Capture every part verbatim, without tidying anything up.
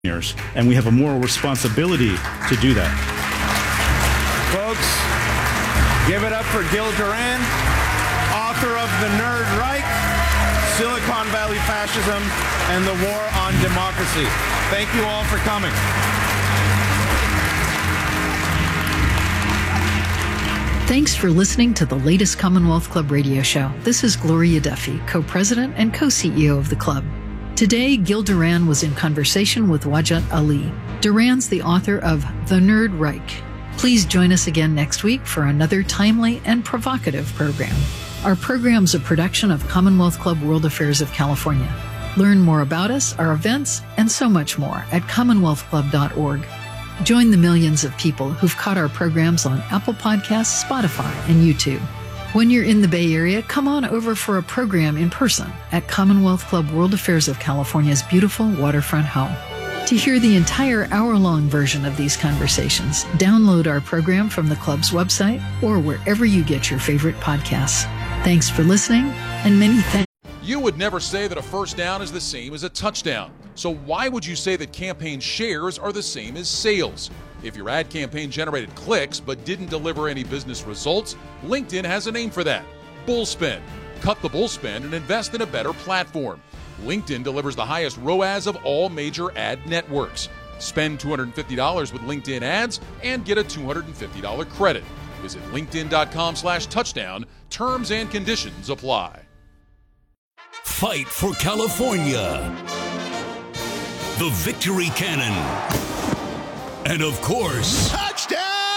years, and we have a moral responsibility to do that. Folks, give it up for Gil Duran, author of The Nerd Reich, Silicon Valley Fascism, and the War on Democracy. Thank you all for coming. Thanks for listening to the latest Commonwealth Club radio show. This is Gloria Duffy, co-president and co-C E O of the club. Today, Gil Duran was in conversation with Wajat Ali. Duran's the author of The Nerd Reich. Please join us again next week for another timely and provocative program. Our program's a production of Commonwealth Club World Affairs of California. Learn more about us, our events, and so much more at commonwealth club dot org. Join the millions of people who've caught our programs on Apple Podcasts, Spotify, and YouTube. When you're in the Bay Area, come on over for a program in person at Commonwealth Club World Affairs of California's beautiful waterfront home. To hear the entire hour-long version of these conversations, download our program from the club's website or wherever you get your favorite podcasts. Thanks for listening, and many thanks. You would never say that a first down is the same as a touchdown. So why would you say that campaign shares are the same as sales? If your ad campaign generated clicks but didn't deliver any business results, LinkedIn has a name for that: Bullspend. Cut the bullspend and invest in a better platform. LinkedIn delivers the highest R O A S of all major ad networks. Spend two hundred fifty dollars with LinkedIn ads and get a two hundred fifty dollars credit. Visit linkedin.com slash touchdown. Terms and conditions apply. Fight for California. The Victory Cannon. And of course, touchdown,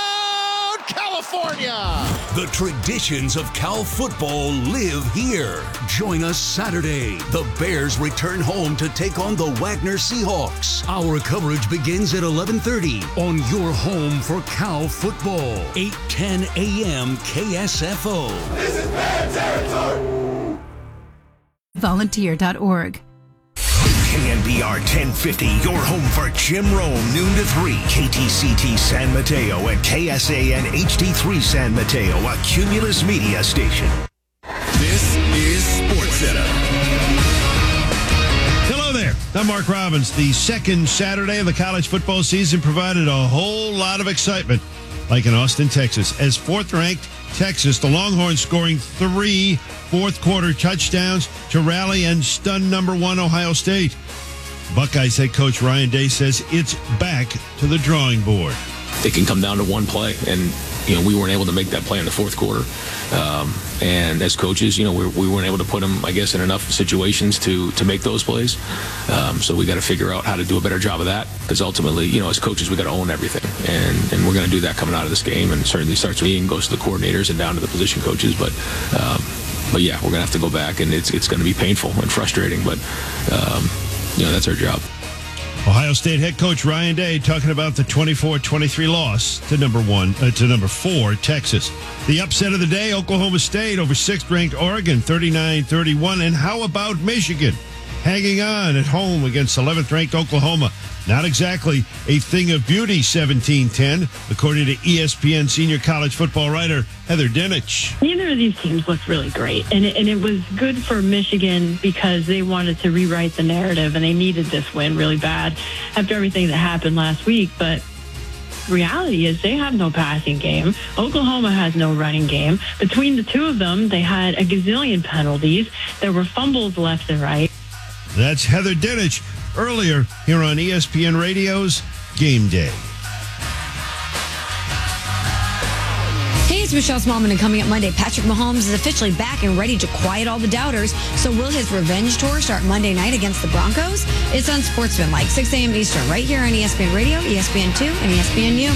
California! The traditions of Cal football live here. Join us Saturday. The Bears return home to take on the Wagner Seahawks. Our coverage begins at eleven thirty on your home for Cal football. eight ten a.m. K S F O. This is Bear territory! volunteer dot org. K N B R ten fifty, your home for Jim Rome, noon to three. K T C T San Mateo and K S A N H D three San Mateo, a Cumulus media station. This is SportsCenter. Hello there. I'm Mark Robbins. The second Saturday of the college football season provided a whole lot of excitement, like in Austin, Texas, as fourth-ranked Texas, the Longhorns scoring three fourth-quarter touchdowns to rally and stun number one Ohio State. Buckeyes head coach Ryan Day says it's back to the drawing board. It can come down to one play, and you know we weren't able to make that play in the fourth quarter. Um, and as coaches, you know we, we weren't able to put them, I guess, in enough situations to to make those plays. Um, so we got to figure out how to do a better job of that, because ultimately, you know, as coaches, we got to own everything, and and we're going to do that coming out of this game. And certainly starts with me and goes to the coordinators and down to the position coaches. But um, but yeah, we're going to have to go back, and it's it's going to be painful and frustrating. But um, you know, that's our job. Ohio State head coach Ryan Day talking about the twenty-four twenty-three loss to number one uh, to number four Texas. The upset of the day: Oklahoma State over sixth-ranked Oregon, thirty-nine thirty-one. And how about Michigan hanging on at home against eleventh-ranked Oklahoma? Not exactly a thing of beauty, seventeen ten, according to E S P N senior college football writer Heather Dinich. Neither of these teams looked really great, and it, and it was good for Michigan because they wanted to rewrite the narrative, and they needed this win really bad after everything that happened last week. But reality is they have no passing game. Oklahoma has no running game. Between the two of them, they had a gazillion penalties. There were fumbles left and right. That's Heather Dinich earlier here on E S P N Radio's Game Day. Hey, it's Michelle Smallman, and coming up Monday, Patrick Mahomes is officially back and ready to quiet all the doubters. So will his revenge tour start Monday night against the Broncos? It's on Sportsmanlike, six a.m. Eastern, right here on E S P N Radio, E S P N two, and E S P N U.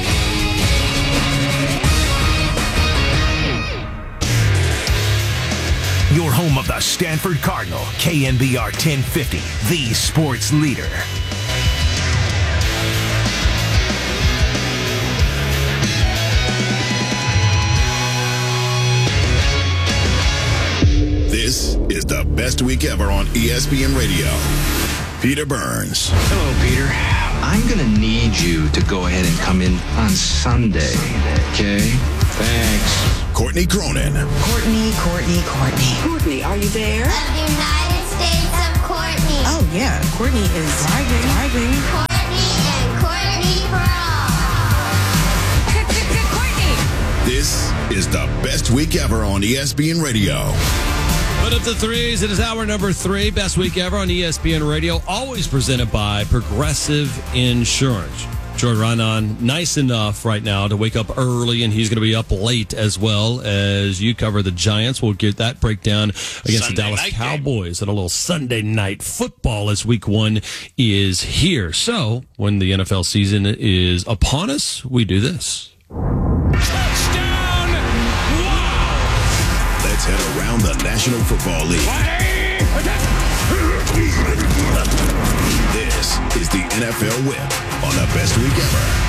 Your home of the Stanford Cardinal, K N B R ten fifty, the sports leader. This is the best week ever on E S P N Radio. Peter Burns. Hello, Peter. I'm going to need you to go ahead and come in on Sunday, okay? Thanks. Courtney Cronin. Courtney, Courtney, Courtney. Courtney, are you there? The United States of Courtney. Oh, Oh, yeah. Courtney is driving. Driving. Courtney and Courtney Pro. Courtney. This is the best week ever on E S P N Radio. Put up the threes. It is hour number three. Best week ever on E S P N Radio. Always presented by Progressive Insurance. Jordan Raanan, nice enough right now to wake up early, and he's going to be up late as well as you cover the Giants. We'll get that breakdown against Sunday the Dallas Cowboys and a little Sunday night football as week one is here. So when the N F L season is upon us, we do this. Touchdown! Wow! Let's head around the National Football League. This is the N F L Whip on the best week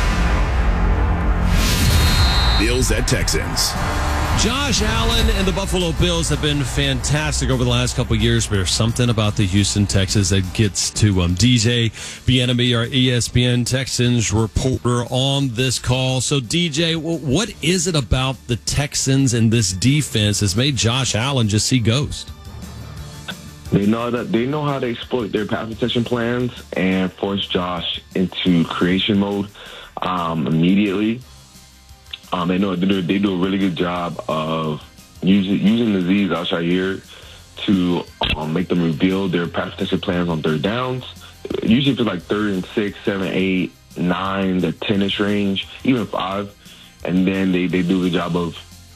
ever. Bills at Texans. Josh Allen and the Buffalo Bills have been fantastic over the last couple of years, but there's something about the Houston Texans that gets to them. D J Bieniemy, our E S P N Texans reporter, on this call. So, D J, what is it about the Texans and this defense that's made Josh Allen just see ghost? They know that they know how to exploit their pass protection plans and force Josh into creation mode um, immediately. Um, they know they do, they do a really good job of using using the Z's outside here to um, make them reveal their pass protection plans on third downs. Usually for like third and six, seven, eight, nine, the ten-ish range, even five, and then they, they do a good job of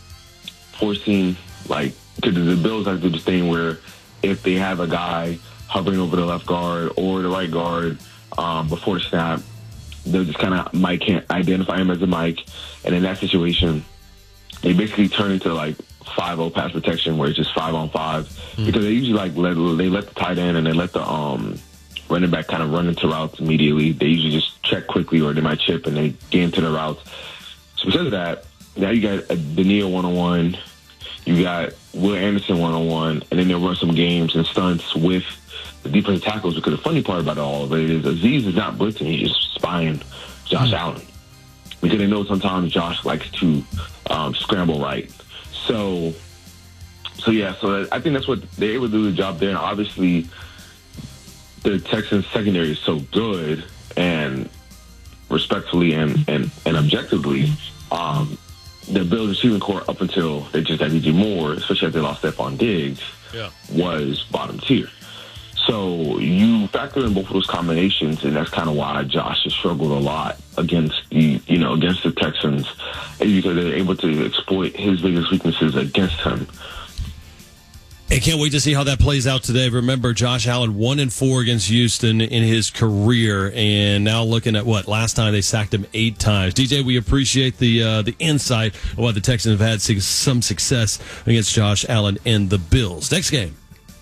forcing, like, because the Bills like to do this thing where if they have a guy hovering over the left guard or the right guard um, before the snap, they'll just kind of Mike can't identify him as a Mike. And in that situation, they basically turn into like five oh pass protection where it's just five on five mm-hmm. because they usually like let they let the tight end and they let the um, running back kind of run into routes immediately. They usually just check quickly or they might chip and they get into the routes. So because of that, now you got a Daniil one-on-one. You got Will Anderson one-on-one, and then they'll run some games and stunts with the defensive tackles, because the funny part about all of it is Azeez is not blitzing. He's just spying Josh mm-hmm. Allen, because they know sometimes Josh likes to um, scramble right. So, so yeah, so I think that's what they're able to do the job there. And obviously, the Texans secondary is so good, and respectfully and, and, and objectively, um, the Bills receiving core up until they just had D J Moore, especially after they lost Stephon Diggs, yeah. was bottom tier. So you factor in both of those combinations, and that's kind of why Josh has struggled a lot against the, you know, against the Texans, because they're able to exploit his biggest weaknesses against him. I can't wait to see how that plays out today. Remember, Josh Allen, one and four against Houston in his career, and now looking at what last time they sacked him eight times. D J, we appreciate the uh, the insight of why the Texans have had some success against Josh Allen and the Bills. Next game.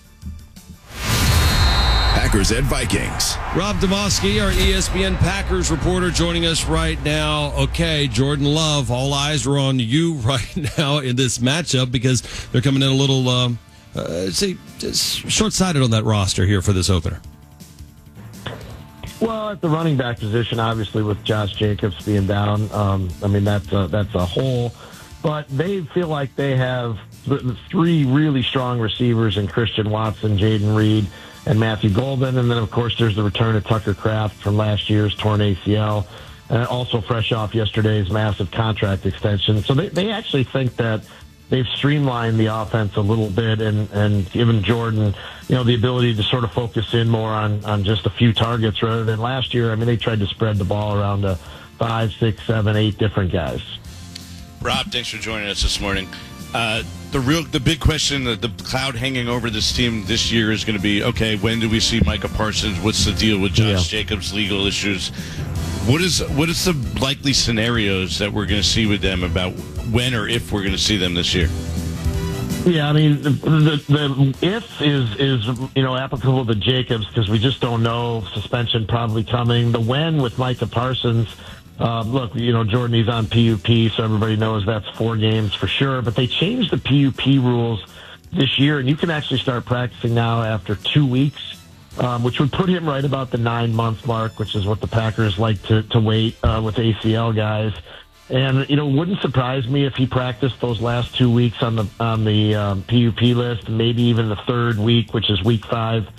Packers at Vikings. Rob Demovsky, our E S P N Packers reporter, joining us right now. Okay, Jordan Love, all eyes are on you right now in this matchup because they're coming in a little, um, uh, say, short-sighted on that roster here for this opener. Well, at the running back position, obviously with Josh Jacobs being down, um, I mean that's a, that's a hole. But they feel like they have three really strong receivers in Christian Watson, Jaden Reed, and Matthew Golden. And then, of course, there's the return of Tucker Kraft from last year's torn A C L, and also fresh off yesterday's massive contract extension. So they, they actually think that they've streamlined the offense a little bit and, and given Jordan, you know, the ability to sort of focus in more on, on just a few targets rather than last year. I mean, they tried to spread the ball around to five, six, seven, eight different guys. Rob, thanks for joining us this morning. Uh, the real, the big question, the, the cloud hanging over this team this year is going to be, okay, when do we see Micah Parsons? What's the deal with Josh yeah. Jacobs' legal issues? What is what is the likely scenarios that we're going to see with them about when or if we're going to see them this year? Yeah, I mean, the, the, the if is, is, you know, applicable to Jacobs because we just don't know. Suspension probably coming. The when with Micah Parsons, uh, look, you know, Jordan, he's on P U P, so everybody knows that's four games for sure. But they changed the P U P rules this year, and you can actually start practicing now after two weeks, um, which would put him right about the nine-month mark, which is what the Packers like to, to wait uh, with A C L guys. And, you know, it wouldn't surprise me if he practiced those last two weeks on the on the um, P U P list, maybe even the third week, which is week five,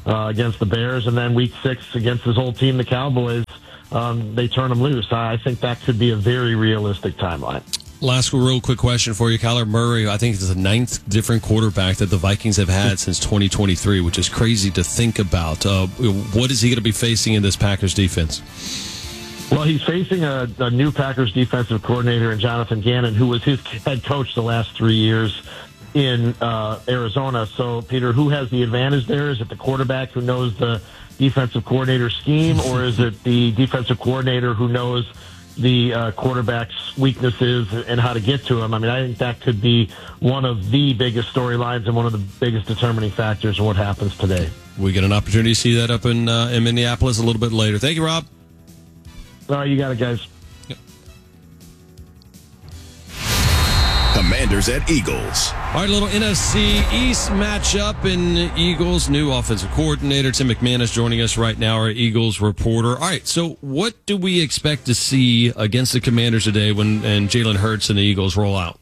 uh, against the Bears, and then week six against his old team, the Cowboys, um, they turn him loose. I think that could be a very realistic timeline. Last real quick question for you. Kyler Murray, I think it's the ninth different quarterback that the Vikings have had since twenty twenty-three, which is crazy to think about. Uh, what is he going to be facing in this Packers defense? Well, he's facing a, a new Packers defensive coordinator in Jonathan Gannon, who was his head coach the last three years in uh, Arizona. So, Peter, who has the advantage there? Is it the quarterback who knows the defensive coordinator scheme, or is it the defensive coordinator who knows the uh, quarterback's weaknesses and how to get to him? I mean, I think that could be one of the biggest storylines and one of the biggest determining factors in what happens today. We get an opportunity to see that up in, uh, in Minneapolis a little bit later. Thank you, Rob. All right, you got it, guys. Yep. Commanders at Eagles. All right, a little N F C East matchup in Eagles. New offensive coordinator Tim McManus joining us right now, our Eagles reporter. All right, so what do we expect to see against the Commanders today when and Jalen Hurts and the Eagles roll out?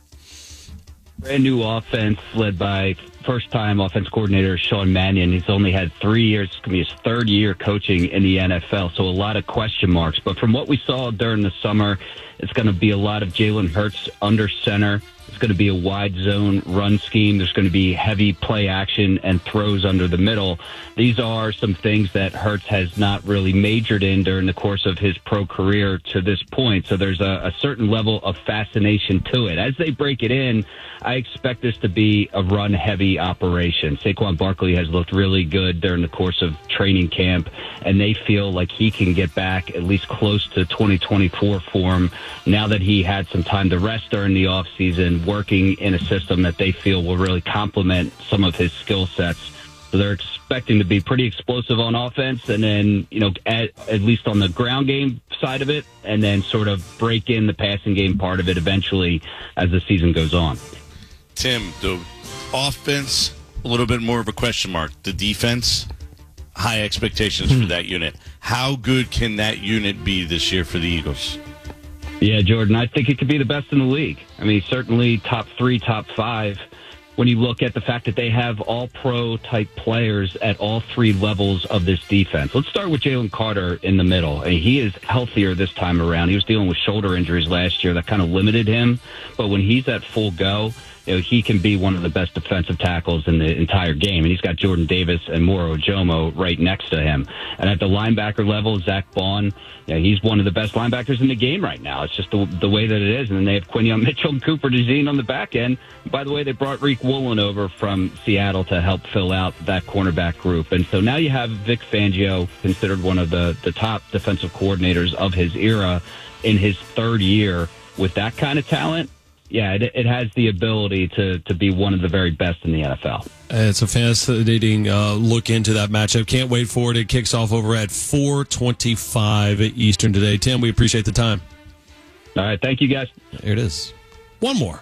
Brand new offense led by first-time offense coordinator Sean Mannion. He's only had three years. It's going to be his third year coaching in the N F L, so a lot of question marks. But from what we saw during the summer, it's going to be a lot of Jalen Hurts under center. It's going to be a wide zone run scheme. There's going to be heavy play action and throws under the middle. These are some things that Hurts has not really majored in during the course of his pro career to this point. So there's a, a certain level of fascination to it. As they break it in, I expect this to be a run-heavy operation. Saquon Barkley has looked really good during the course of training camp, and they feel like he can get back at least close to twenty twenty-four form now that he had some time to rest during the offseason, working in a system that they feel will really complement some of his skill sets. So they're expecting to be pretty explosive on offense, and then, you know, at, at least on the ground game side of it, and then sort of break in the passing game part of it eventually as the season goes on. Tim, the offense, a little bit more of a question mark. The defense, high expectations for that unit. How good can that unit be this year for the Eagles? Yeah, Jordan, I think it could be the best in the league. I mean, certainly top three, top five. When you look at the fact that they have all-pro type players at all three levels of this defense. Let's start with Jalen Carter in the middle. I mean, he is healthier this time around. He was dealing with shoulder injuries last year that kind of limited him. But when he's at full go, you know, he can be one of the best defensive tackles in the entire game. And he's got Jordan Davis and Moro Ojomo right next to him. And at the linebacker level, Zach Bond, you know, he's one of the best linebackers in the game right now. It's just the, the way that it is. And then they have Quinion Mitchell and Cooper DeJean on the back end. By the way, they brought Reek Woolen over from Seattle to help fill out that cornerback group. And so now you have Vic Fangio, considered one of the, the top defensive coordinators of his era, in his third year with that kind of talent. Yeah, it, it has the ability to, to be one of the very best in the N F L. It's a fascinating uh, look into that matchup. Can't wait for it. It kicks off over at four twenty-five Eastern today. Tim, we appreciate the time. All right, thank you, guys. Here it is. One more.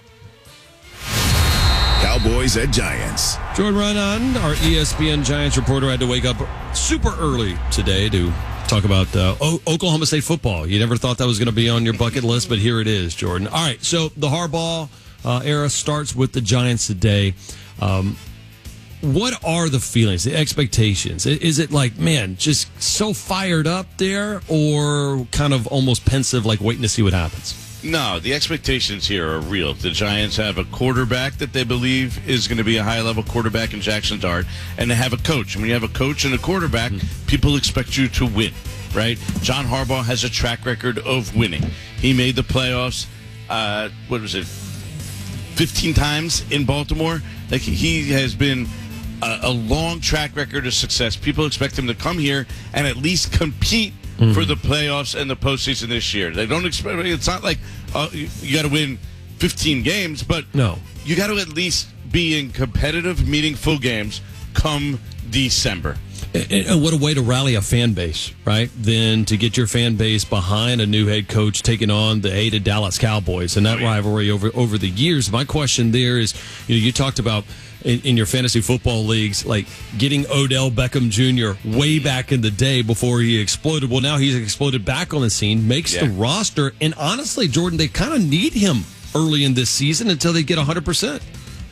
Cowboys at Giants. Jordan Raanan, our E S P N Giants reporter, had to wake up super early today to talk about uh, o- Oklahoma State football. You never thought that was going to be on your bucket list, but here it is, Jordan. All right, so the Harbaugh uh, era starts with the Giants today. Um, what are the feelings, the expectations? Is it like, man, just so fired up there, or kind of almost pensive, like waiting to see what happens? No, the expectations here are real. The Giants have a quarterback that they believe is going to be a high-level quarterback in Jackson Dart, and they have a coach. And when you have a coach and a quarterback, mm-hmm. people expect you to win, right? John Harbaugh has a track record of winning. He made the playoffs, uh, what was it, fifteen times in Baltimore? Like, he has been a, a long track record of success. People expect him to come here and at least compete Mm-hmm. for the playoffs and the postseason this year. They don't expect. It's not like uh, you, you got to win fifteen games, but no, you got to at least be in competitive, meaningful games come December. And, and what a way to rally a fan base, right? Then to get your fan base behind a new head coach taking on the hated Dallas Cowboys and that oh, yeah. rivalry over over the years. My question there is, you know, you talked about. In, in your fantasy football leagues, like getting Odell Beckham Junior way back in the day before he exploded. Well, now he's exploded back on the scene, makes yeah. the roster. And honestly, Jordan, they kind of need him early in this season until they get one hundred percent.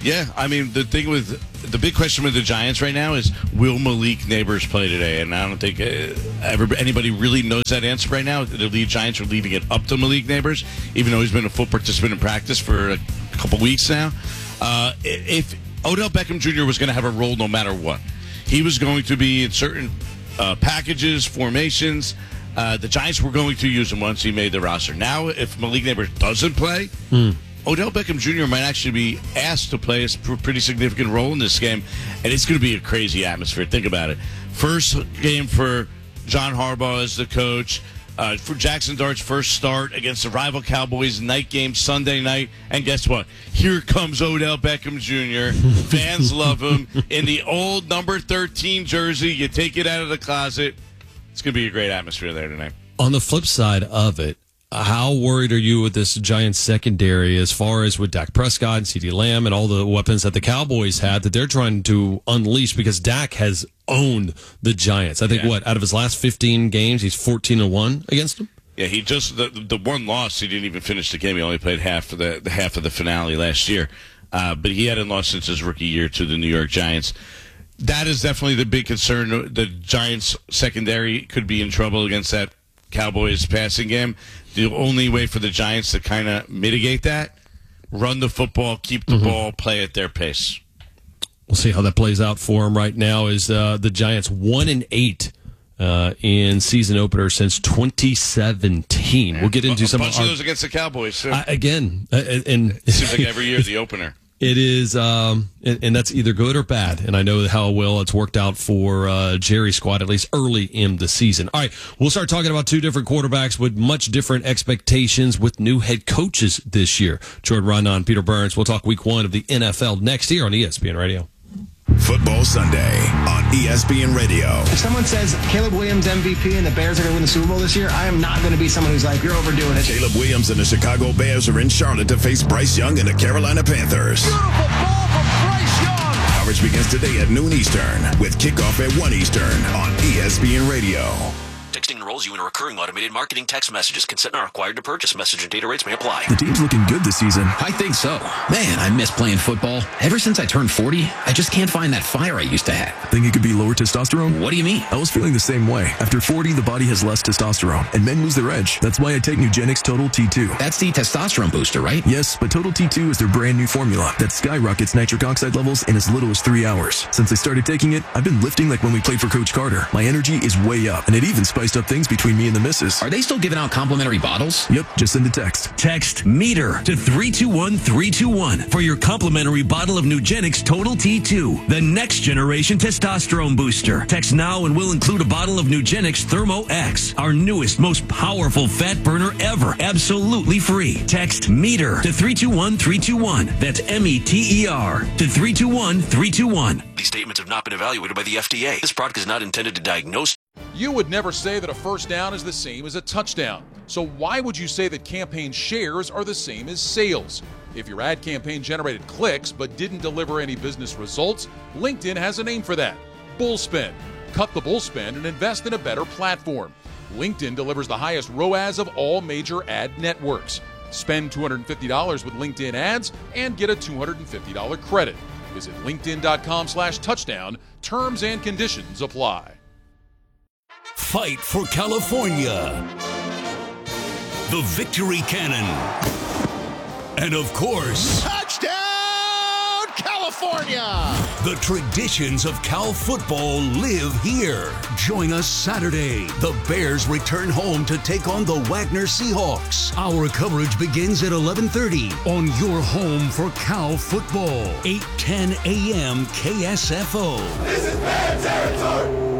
Yeah, I mean, the thing with the big question with the Giants right now is, will Malik Neighbors play today? And I don't think uh, everybody, anybody really knows that answer right now. The lead Giants are leaving it up to Malik Neighbors, even though he's been a full participant in practice for a couple weeks now. Uh, if Odell Beckham Junior was going to have a role no matter what, he was going to be in certain uh, packages, formations. Uh, the Giants were going to use him once he made the roster. Now, if Malik Neighbors doesn't play, mm. Odell Beckham Junior might actually be asked to play a pretty significant role in this game, and it's going to be a crazy atmosphere. Think about it. First game for John Harbaugh as the coach, uh, for Jackson Dart's first start against the rival Cowboys, night game Sunday night, and guess what? Here comes Odell Beckham Junior Fans love him in the old number thirteen jersey. You take it out of the closet. It's going to be a great atmosphere there tonight. On the flip side of it, how worried are you with this Giants secondary as far as with Dak Prescott and CeeDee Lamb and all the weapons that the Cowboys had that they're trying to unleash, because Dak has owned the Giants? I think, yeah. what, out of his last fifteen games, he's fourteen and one against them? Yeah, he just, the, the one loss, he didn't even finish the game. He only played half of the, the half of the finale last year. Uh, but he hadn't lost since his rookie year to the New York Giants. That is definitely the big concern. The Giants secondary could be in trouble against that Cowboys passing game. The only way for the Giants to kind of mitigate that, run the football, keep the mm-hmm. ball, play at their pace. We'll see how that plays out for them. Right now is uh, the Giants one and eight uh, in season opener since twenty seventeen. We'll get into a some bunch of, our, of those against the Cowboys too. Uh, again, uh, and it seems like every year the opener. It is, um, and, and that's either good or bad. And I know how well it's worked out for uh, Jerry's squad, at least early in the season. All right, we'll start talking about two different quarterbacks with much different expectations with new head coaches this year. Jordan Raanan, Peter Burns. We'll talk week one of the N F L next year on E S P N Radio. Football Sunday on E S P N Radio. If someone says Caleb Williams M V P and the Bears are going to win the Super Bowl this year, I am not going to be someone who's like, you're overdoing it. Caleb Williams and the Chicago Bears are in Charlotte to face Bryce Young and the Carolina Panthers. Beautiful ball from Bryce Young. Coverage begins today at noon Eastern with kickoff at one Eastern on E S P N Radio. Texting enrolls you in a recurring automated marketing text messages. Consent not required to purchase. Message and data rates may apply. The team's looking good this season. I think so. Man, I miss playing football. Ever since I turned forty, I just can't find that fire I used to have. Think it could be lower testosterone? What do you mean? I was feeling the same way. After forty, the body has less testosterone, and men lose their edge. That's why I take Nugenix Total T two. That's the testosterone booster, right? Yes, but Total T two is their brand new formula that skyrockets nitric oxide levels in as little as three hours. Since I started taking it, I've been lifting like when we played for Coach Carter. My energy is way up, and it even spiced up things between me and the missus. Are they still giving out complimentary bottles? Yep, just send a text. Text METER to three two one three two one for your complimentary bottle of Nugenix Total T two, the next generation testosterone booster. Text now and we'll include a bottle of Nugenix Thermo X, our newest, most powerful fat burner ever, absolutely free. Text METER to three two one three two one. That's M E T E R to three two one three two one. These statements have not been evaluated by the F D A. This product is not intended to diagnose. You would never say that a first down is the same as a touchdown. So why would you say that campaign shares are the same as sales? If your ad campaign generated clicks but didn't deliver any business results, LinkedIn has a name for that: Bullspend. Cut the bullspend and invest in a better platform. LinkedIn delivers the highest R O A S of all major ad networks. Spend two hundred fifty dollars with LinkedIn ads and get a two hundred fifty dollars credit. Visit linkedin.com slash touchdown. Terms and conditions apply. Fight for California. The Victory Cannon. And of course, touchdown, California! The traditions of Cal football live here. Join us Saturday. The Bears return home to take on the Wagner Seahawks. Our coverage begins at eleven thirty on your home for Cal football. eight ten a.m. K S F O. This is Bear territory!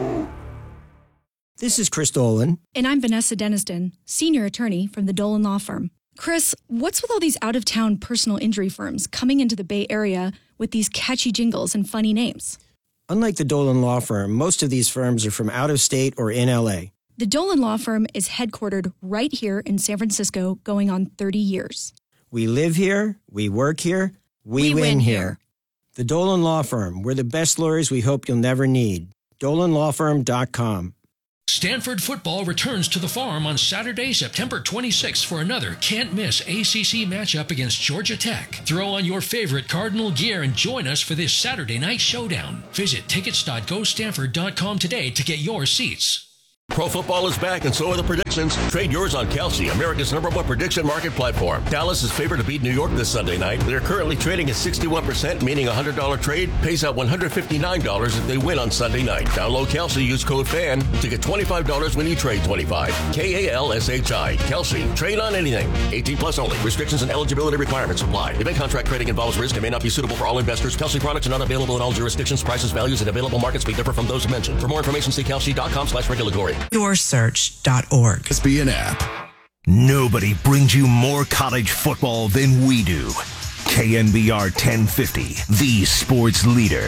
This is Chris Dolan. And I'm Vanessa Deniston, senior attorney from the Dolan Law Firm. Chris, what's with all these out-of-town personal injury firms coming into the Bay Area with these catchy jingles and funny names? Unlike the Dolan Law Firm, most of these firms are from out of state or in L A. The Dolan Law Firm is headquartered right here in San Francisco, going on thirty years. We live here, we work here, we, we win, win here. here. The Dolan Law Firm, we're the best lawyers we hope you'll never need. dolan law firm dot com. Stanford football returns to the Farm on Saturday, September twenty-sixth for another can't-miss A C C matchup against Georgia Tech. Throw on your favorite Cardinal gear and join us for this Saturday night showdown. Visit tickets dot go stanford dot com today to get your seats. Pro football is back, and so are the predictions. Trade yours on Kelsey, America's number one prediction market platform. Dallas is favored to beat New York this Sunday night. They're currently trading at sixty-one percent, meaning a one hundred dollars trade pays out one hundred fifty-nine dollars if they win on Sunday night. Download Kelsey, use code FAN to get twenty-five dollars when you trade twenty-five dollars. K A L S H I. Kelsey. Trade on anything. eighteen plus only. Restrictions and eligibility requirements apply. Event contract trading involves risk and may not be suitable for all investors. Kelsey products are not available in all jurisdictions. Prices, values, and available markets may differ from those mentioned. For more information, see kelsey dot com slash regulatory. Your search dot org. S B N app. Nobody brings you more college football than we do. K N B R ten fifty, the sports leader.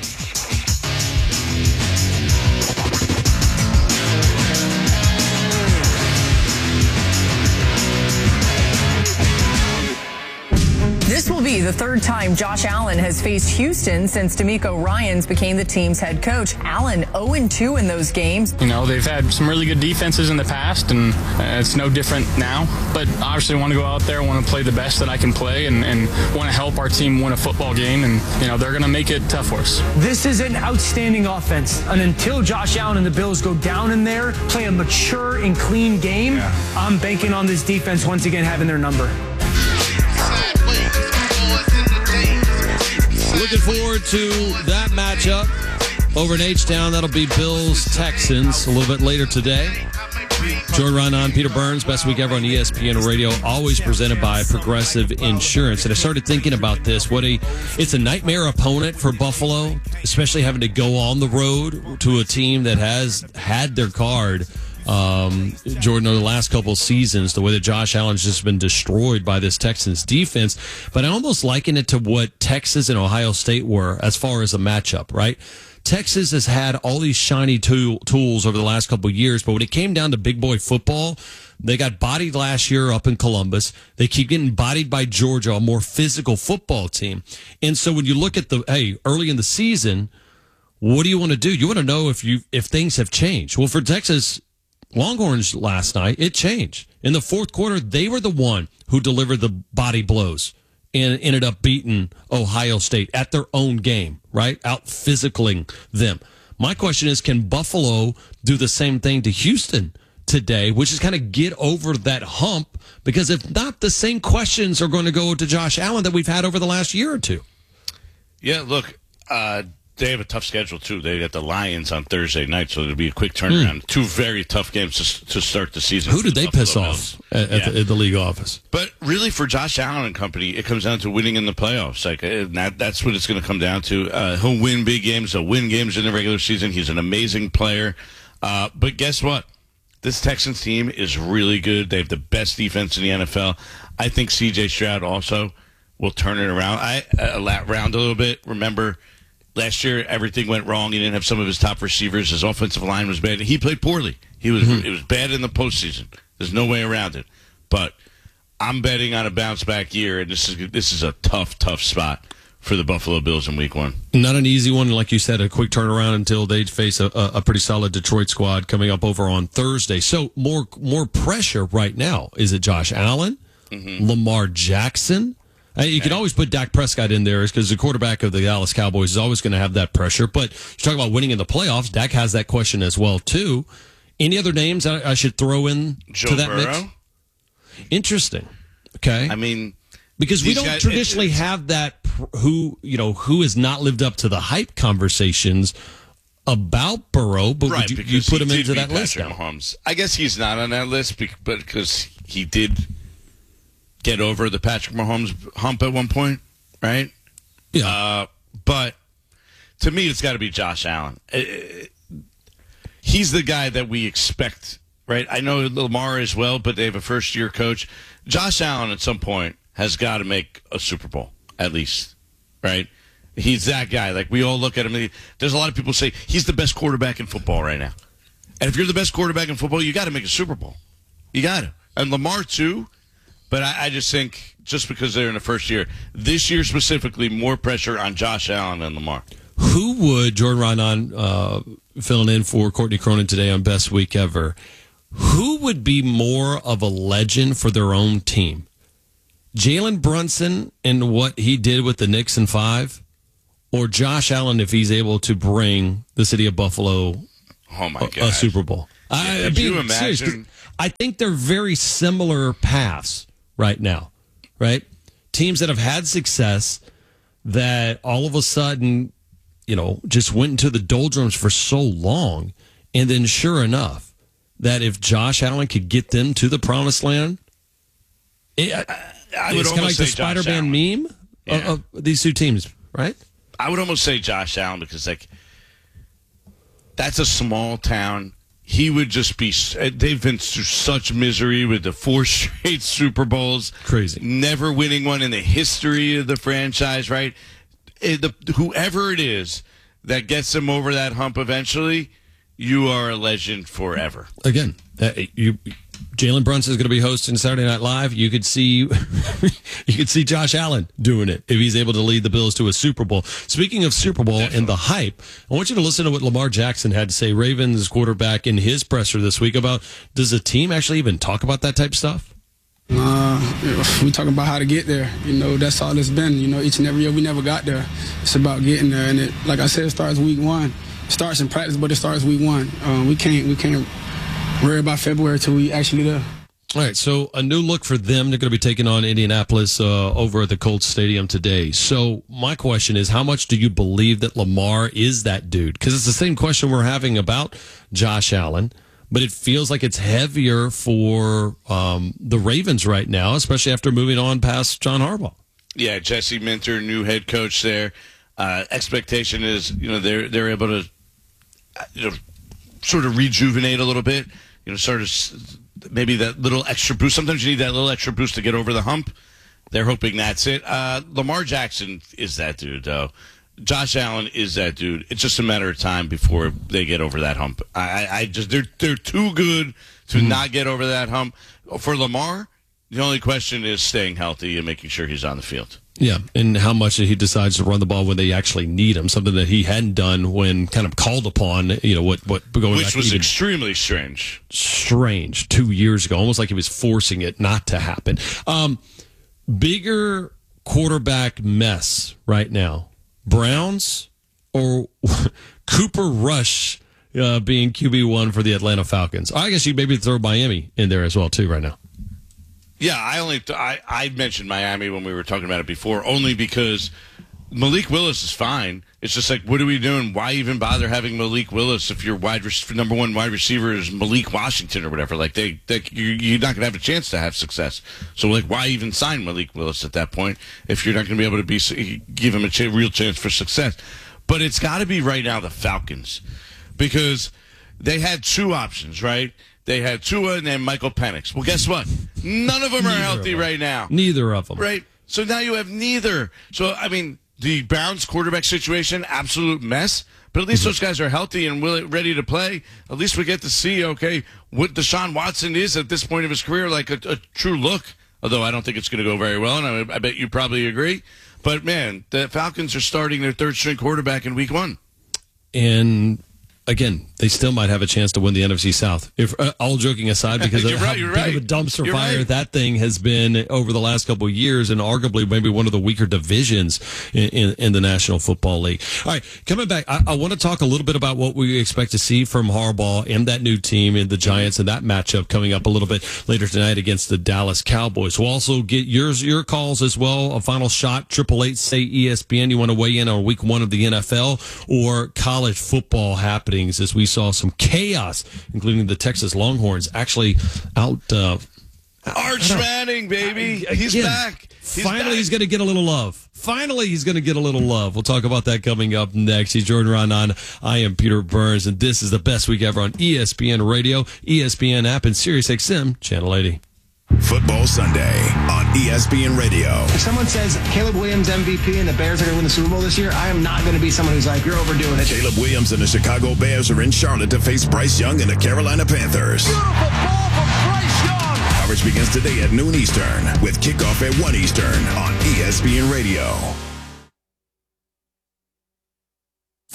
This will be the third time Josh Allen has faced Houston since DeMeco Ryans became the team's head coach. Allen oh and two in those games. You know, they've had some really good defenses in the past, and uh, it's no different now. But obviously want to go out there, want to play the best that I can play, and, and want to help our team win a football game. And, you know, they're going to make it tough for us. This is an outstanding offense. And until Josh Allen and the Bills go down in there, play a mature and clean game, yeah. I'm banking on this defense once again having their number. Looking forward to that matchup over in H-Town. That'll be Bills-Texans a little bit later today. Jordan Raanan, Peter Burns, best week ever on E S P N Radio, always presented by Progressive Insurance. And I started thinking about this. What a it's a nightmare opponent for Buffalo, especially having to go on the road to a team that has had their card. Um, Jordan, over the last couple of seasons, the way that Josh Allen's just been destroyed by this Texans defense. But I almost liken it to what Texas and Ohio State were as far as a matchup, right? Texas has had all these shiny tool, tools over the last couple of years, but when it came down to big boy football, they got bodied last year up in Columbus. They keep getting bodied by Georgia, a more physical football team. And so when you look at the, hey, early in the season, what do you want to do? You want to know if you if things have changed. Well, for Texas Longhorns last night, it changed. In the fourth quarter, they were the one who delivered the body blows and ended up beating Ohio State at their own game, right? Out physicaling them. My question is, can Buffalo do the same thing to Houston today, which is kind of get over that hump? Because if not, the same questions are going to go to Josh Allen that we've had over the last year or two. Yeah, look, uh, they have a tough schedule, too. They got the Lions on Thursday night, so it'll be a quick turnaround. Mm. Two very tough games to, to start the season. Who did they Buffalo piss Bills. off at, at, yeah. the, at the league office? But really, for Josh Allen and company, it comes down to winning in the playoffs. Like that, That's what it's going to come down to. Uh, he'll win big games. He'll win games in the regular season. He's an amazing player. Uh, but guess what? This Texans team is really good. They have the best defense in the N F L. I think C J Stroud also will turn it around. I uh, around a little bit. Remember, last year, everything went wrong. He didn't have some of his top receivers. His offensive line was bad. He played poorly. He was mm-hmm. It was bad in the postseason. There's no way around it. But I'm betting on a bounce-back year, and this is this is a tough, tough spot for the Buffalo Bills in week one. Not an easy one. Like you said, a quick turnaround until they face a, a pretty solid Detroit squad coming up over on Thursday. So more, more pressure right now. Is it Josh Allen? Mm-hmm. Lamar Jackson? You can always put Dak Prescott in there because the quarterback of the Dallas Cowboys is always going to have that pressure. But you talk about winning in the playoffs. Dak has that question as well, too. Any other names I, I should throw in Joe to that Burrow? mix? Interesting. Okay. I mean, because we don't guys, traditionally it, have that who, you know, who has not lived up to the hype conversations about Burrow, but right, would you, you put him into that Patrick list now? Mahomes. I guess he's not on that list because he did get over the Patrick Mahomes hump at one point, right? Yeah. Uh, but to me, it's got to be Josh Allen. It, he's the guy that we expect, right? I know Lamar as well, but they have a first-year coach. Josh Allen at some point has got to make a Super Bowl, at least, right? He's that guy. Like, we all look at him. There's a lot of people say he's the best quarterback in football right now. And if you're the best quarterback in football, you got to make a Super Bowl. You got to. And Lamar, too. But I, I just think just because they're in the first year, this year specifically, more pressure on Josh Allen than Lamar. Who would, Jordan Raanan, uh, filling in for Courtney Cronin today on Best Week Ever. Who would be more of a legend for their own team? Jalen Brunson and what he did with the Knicks in five, or Josh Allen if he's able to bring the city of Buffalo oh my a, a Super Bowl? Yeah, I, could being you imagine? serious, I think they're very similar paths right now, right? Teams that have had success that all of a sudden, you know, just went into the doldrums for so long. And then sure enough, that if Josh Allen could get them to the promised land, it, I, I would it's kind of like the Josh Spider-Man Allen. meme Yeah. of, of these two teams, right? I would almost say Josh Allen because, like, that's a small town. He would just be. They've been through such misery with the four straight Super Bowls. Crazy. Never winning one in the history of the franchise, right? It, the, whoever it is that gets them over that hump eventually, you are a legend forever. Again, uh, you. Jalen Brunson is going to be hosting Saturday Night Live. You could see, you could see Josh Allen doing it if he's able to lead the Bills to a Super Bowl. Speaking of Super Bowl Definitely. and the hype, I want you to listen to what Lamar Jackson had to say, Ravens quarterback, in his presser this week about, does the team actually even talk about that type of stuff? Uh, we talking about how to get there. You know, that's all it's been. You know, each and every year we never got there. It's about getting there, and it, like I said, it starts week one. It starts in practice, but it starts week one. Um, we can't, we can't. Worry about February till we actually there. All right, so a new look for them. They're going to be taking on Indianapolis uh, over at the Colts Stadium today. So my question is, how much do you believe that Lamar is that dude? Because it's the same question we're having about Josh Allen, but it feels like it's heavier for um, the Ravens right now, especially after moving on past John Harbaugh. Yeah, Jesse Minter, new head coach there. Uh, expectation is, you know, they're they're able to, you know, sort of rejuvenate a little bit. You know, sort of maybe that little extra boost. Sometimes you need that little extra boost to get over the hump. They're hoping that's it. Uh, Lamar Jackson is that dude, though. Josh Allen is that dude. It's just a matter of time before they get over that hump. I, I just they're they're too good to mm-hmm. not get over that hump. For Lamar, the only question is staying healthy and making sure he's on the field. Yeah, and how much he decides to run the ball when they actually need him, something that he hadn't done when kind of called upon, you know, what, what going Which back was even extremely strange. Strange, two years ago, almost like he was forcing it not to happen. Um, bigger quarterback mess right now, Browns or Cooper Rush uh, being Q B one for the Atlanta Falcons? I guess you maybe throw Miami in there as well, too, right now. Yeah, I only I, I mentioned Miami when we were talking about it before, only because Malik Willis is fine. It's just like, what are we doing? Why even bother having Malik Willis if your wide number one wide receiver is Malik Washington or whatever? Like they, they you're not going to have a chance to have success. So like, why even sign Malik Willis at that point if you're not going to be able to be give him a ch- real chance for success? But it's got to be right now the Falcons, because they had two options, right? They had Tua and then Michael Penix. Well, guess what? None of them are healthy right now. Neither of them. Right? So now you have neither. So, I mean, the Browns quarterback situation, absolute mess. But at least mm-hmm. those guys are healthy and will, ready to play. At least we get to see, okay, what Deshaun Watson is at this point of his career, like a, a true look. Although I don't think it's going to go very well, and I, I bet you probably agree. But, man, the Falcons are starting their third-string quarterback in week one. And again, they still might have a chance to win the N F C South. If uh, all joking aside, because of right, how big right. of a dumpster you're fire right. that thing has been over the last couple of years, and arguably maybe one of the weaker divisions in, in, in the National Football League. All right, coming back, I, I want to talk a little bit about what we expect to see from Harbaugh and that new team and the Giants and that matchup coming up a little bit later tonight against the Dallas Cowboys. We'll also get yours, your calls as well. A final shot, triple eight say E S P N. You want to weigh in on week one of the N F L or college football happenings as we saw some chaos, including the Texas Longhorns actually out. Uh, Arch Manning, baby. He's Again, back. He's finally, back. he's going to get a little love. Finally, he's going to get a little love. We'll talk about that coming up next. He's Jordan Rondon. I am Peter Burns, and this is the best week ever on E S P N Radio, E S P N app, and Sirius X M Channel eighty. Football Sunday on E S P N Radio. If someone says Caleb Williams M V P and the Bears are going to win the Super Bowl this year, I am not going to be someone who's like, you're overdoing it. Caleb Williams and the Chicago Bears are in Charlotte to face Bryce Young and the Carolina Panthers. Beautiful ball from Bryce Young. Coverage begins today at noon Eastern with kickoff at one Eastern on E S P N Radio.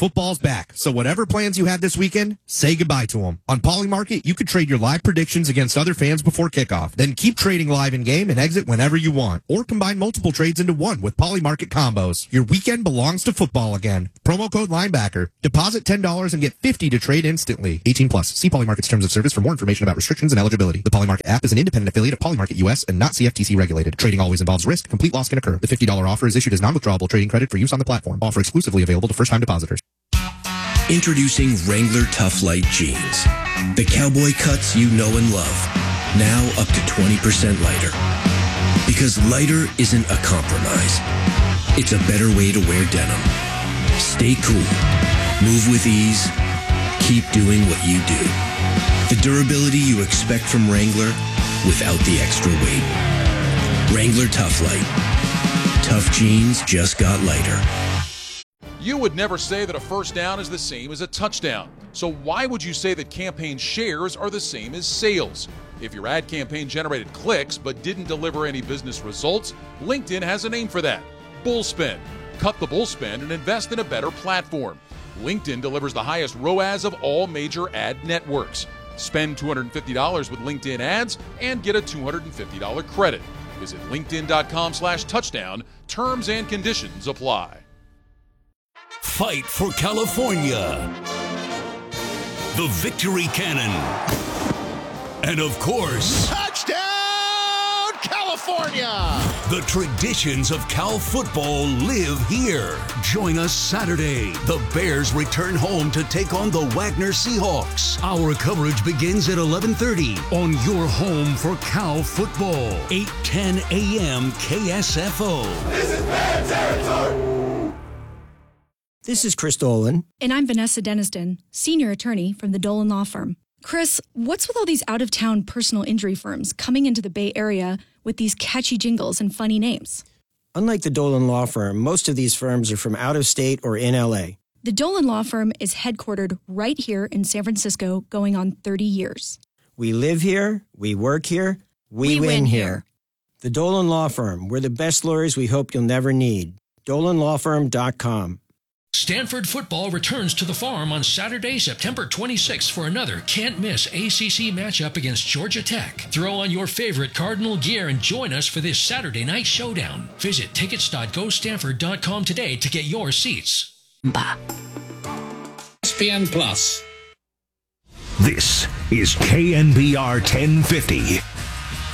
Football's back, so whatever plans you had this weekend, say goodbye to them. On Polymarket, you could trade your live predictions against other fans before kickoff. Then keep trading live in-game and exit whenever you want. Or combine multiple trades into one with Polymarket combos. Your weekend belongs to football again. Promo code Linebacker. Deposit ten dollars and get fifty dollars to trade instantly. eighteen plus. See Polymarket's terms of service for more information about restrictions and eligibility. The Polymarket app is an independent affiliate of Polymarket U S and not C F T C regulated. Trading always involves risk. Complete loss can occur. The fifty dollars offer is issued as non-withdrawable trading credit for use on the platform. Offer exclusively available to first-time depositors. Introducing Wrangler Tough Light Jeans. The cowboy cuts you know and love. Now up to twenty percent lighter. Because lighter isn't a compromise. It's a better way to wear denim. Stay cool. Move with ease. Keep doing what you do. The durability you expect from Wrangler without the extra weight. Wrangler Tough Light. Tough jeans just got lighter. You would never say that a first down is the same as a touchdown. So why would you say that campaign shares are the same as sales? If your ad campaign generated clicks but didn't deliver any business results, LinkedIn has a name for that. Bullspend. Cut the bullspend and invest in a better platform. LinkedIn delivers the highest R O A S of all major ad networks. Spend two hundred fifty dollars with LinkedIn ads and get a two hundred fifty dollars credit. Visit linkedin.com slash touchdown. Terms and conditions apply. Fight for California. The Victory Cannon. And of course, touchdown, California! The traditions of Cal football live here. Join us Saturday. The Bears return home to take on the Wagner Seahawks. Our coverage begins at eleven thirty on your home for Cal football. eight ten a.m. K S F O. This is Bear territory! This is Chris Dolan. And I'm Vanessa Deniston, senior attorney from the Dolan Law Firm. Chris, what's with all these out-of-town personal injury firms coming into the Bay Area with these catchy jingles and funny names? Unlike the Dolan Law Firm, most of these firms are from out of state or in L A. The Dolan Law Firm is headquartered right here in San Francisco, going on thirty years. We live here, we work here, we, We win, win here. here. The Dolan Law Firm, we're the best lawyers we hope you'll never need. dolan law firm dot com. Stanford football returns to the Farm on Saturday, September twenty-sixth for another can't-miss A C C matchup against Georgia Tech. Throw on your favorite Cardinal gear and join us for this Saturday night showdown. Visit tickets dot go stanford dot com today to get your seats. Bah. E S P N Plus. This is K N B R ten fifty.